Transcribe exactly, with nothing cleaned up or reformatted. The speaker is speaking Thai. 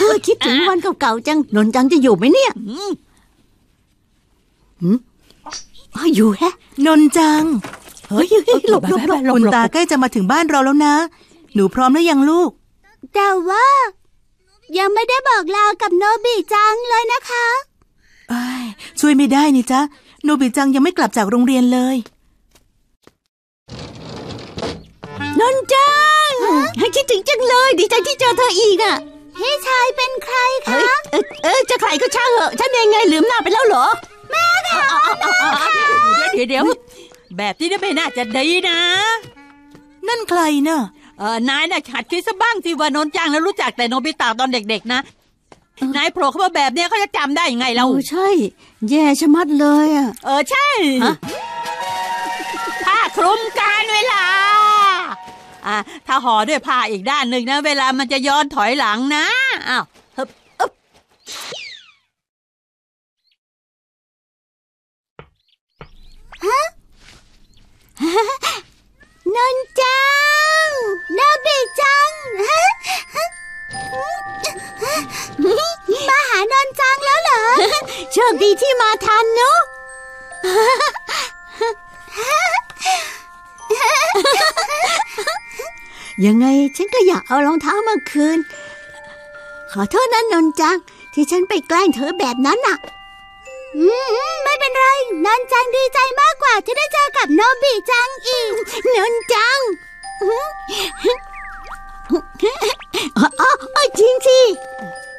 อคิดถึงวันเก่าๆจังนนจังจะอยู่ไหมเนี่ยหืมอยู่แฮะนนจังเฮ้ยหลบหลบหลบคุณตาใกล้จะมาถึงบ้านเราแล้วนะหนูพร้อมหรือยังลูกแต่ว่ายังไม่ได้บอกลากับโนบิจังเลยนะคะช่วยไม่ได้นี่จ๊ะโนบิจังยังไม่กลับจากโรงเรียนเลยนนจังคิดถึงจังเลยดีใจที่เจอเธออีกอ่ะพี่ชายเป็นใครคะเออเออจะใครก็ช่างเหอะฉันเองไงลืมหน้าไปแล้วเหรอแม่ค่ะเดี๋ยวเดี๋ยวแบบนี้ไม่น่าจะดีนะนั่นใครเนอะเออนายน่ะหัดคิดซะบ้างสิว่านนจังแล้วรู้จักแต่โนบิตะตอนเด็กๆนะนายโผล่เข้ามาแบบนี้เขาจะจำได้ยังไงเราใช่แย่ชะมัดเลยอ่ะเออใช่ผ้าคลุมการเวลาอ่ะถ้าห่อด้วยผ้าอีกด้านหนึ่งนะเวลามันจะย้อนถอยหลังนะอ้าวฮึบอึ๊บฮะนนจังโนบิจังมาหานนจังแล้วเหรอโชคดีที่มาทันเนอะยังไงฉันก็อยากเอารองเท้ามาคืนขอโทษนะนนจังที่ฉันไปแกล้งเธอแบบนั้นน่ะอืมไม่เป็นไรนนจังดีใจมากกว่าที่ได้เจอกับโนบิจังอีกนนจังอ๋อจริงสิ